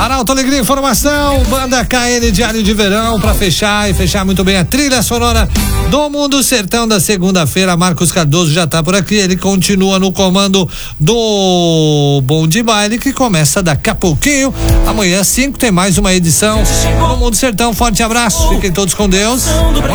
Arauto Alegria Informação, banda KN Diário de Verão, pra fechar e fechar muito bem a trilha sonora do Mundo Sertão da segunda-feira. Marcos Cardoso já tá por aqui, ele continua no comando do Bom de Baile, que começa daqui a pouquinho. Amanhã às 5 tem mais uma edição do Mundo Sertão. Forte abraço, fiquem todos com Deus.